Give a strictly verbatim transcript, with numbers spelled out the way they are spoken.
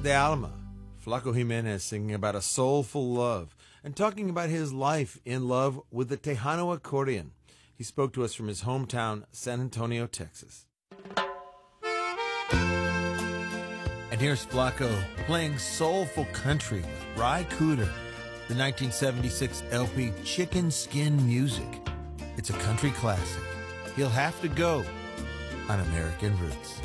de Alma. Flaco Jimenez singing about a soulful love and talking about his life in love with the Tejano accordion. He spoke to us from his hometown, San Antonio, Texas. And here's Flaco playing soulful country with Ry Cooder, the nineteen seventy-six L P Chicken Skin Music. It's a country classic. He'll have to go on American Roots.